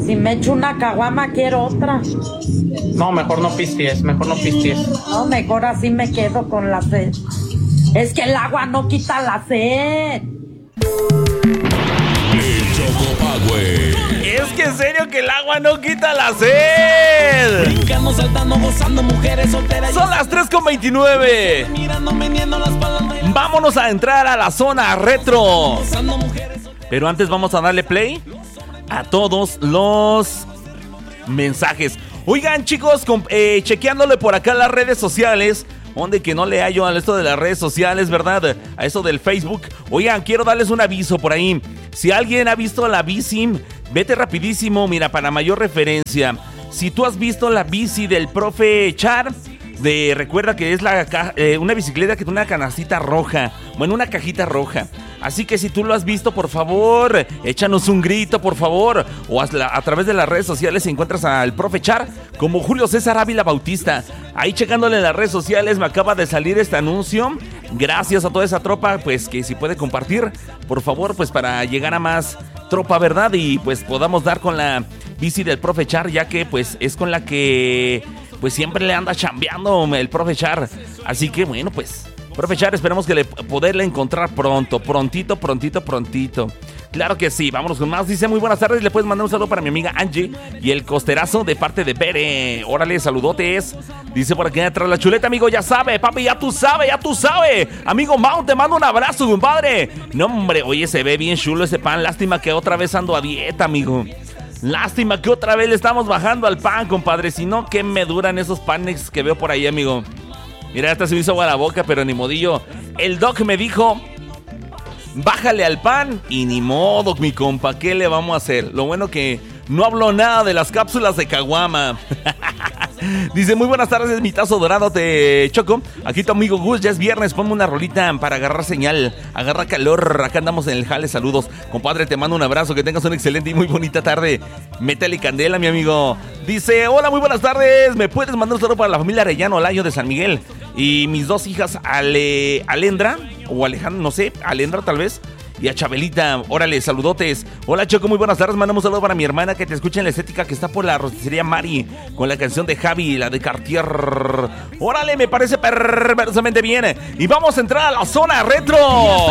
Si me echo una caguama, quiero otra. No, mejor no pisties. No, mejor así me quedo con la sed. Es que el agua no quita la sed. El Choco Power. Es que en serio que el agua no quita la sed. Brincando, saltando, gozando, mujeres solteras. Son las 3:29. Mirando, meneando las palmas. Vámonos a entrar a la zona retro. Pero antes vamos a darle play a todos los mensajes. Oigan, chicos, chequeándole por acá las redes sociales. Donde que no le hallo a esto de las redes sociales, ¿verdad? A eso del Facebook. Oigan, quiero darles un aviso por ahí. Si alguien ha visto la bici, vete rapidísimo, mira, para mayor referencia. Si tú has visto la bici del profe Char, recuerda que es una bicicleta que tiene una canastita roja. Bueno, una cajita roja. Así que si tú lo has visto, por favor, échanos un grito, por favor. O a través de las redes sociales encuentras al profe Char como Julio César Ávila Bautista. Ahí checándole en las redes sociales me acaba de salir este anuncio. Gracias a toda esa tropa, pues que si puede compartir, por favor, pues para llegar a más tropa, ¿verdad? Y pues podamos dar con la bici del profe Char, ya que pues es con la que pues siempre le anda chambeando el profe Char. Así que bueno, pues profe Char, esperemos que poderla encontrar prontito. Claro que sí, vámonos con más. Dice, muy buenas tardes, le puedes mandar un saludo para mi amiga Angie y el costerazo de parte de Bere. Órale, saludotes. Dice por aquí atrás la chuleta, amigo, ya sabe, papi, ya tú sabes. Amigo Mau, te mando un abrazo, compadre. No, hombre, oye, se ve bien chulo ese pan. Lástima que otra vez ando a dieta, amigo. Lástima que otra vez le estamos bajando al pan, compadre. Si no, ¿qué me duran esos panes que veo por ahí, amigo? Mira, hasta se me hizo agua la boca, pero ni modillo. El doc me dijo, bájale al pan y ni modo, mi compa, ¿qué le vamos a hacer? Lo bueno que no habló nada de las cápsulas de caguama. Dice, muy buenas tardes, mi tazo dorado, te choco. Aquí tu amigo Gus, ya es viernes, ponme una rolita para agarrar señal, agarra calor. Acá andamos en el jale, saludos. Compadre, te mando un abrazo, que tengas una excelente y muy bonita tarde. Métele candela, mi amigo. Dice, hola, muy buenas tardes, ¿me puedes mandar un saludo para la familia Arellano Olayo de San Miguel? Y mis dos hijas, Alendra, o Alejandra, no sé, Alendra tal vez, y a Chabelita. Órale, saludotes. Hola, Choco, muy buenas tardes. Mandamos un saludo para mi hermana que te escucha en la estética, que está por la rosticería Mari, con la canción de Javi, la de Cartier. Órale, me parece perversamente bien. Y vamos a entrar a la zona retro.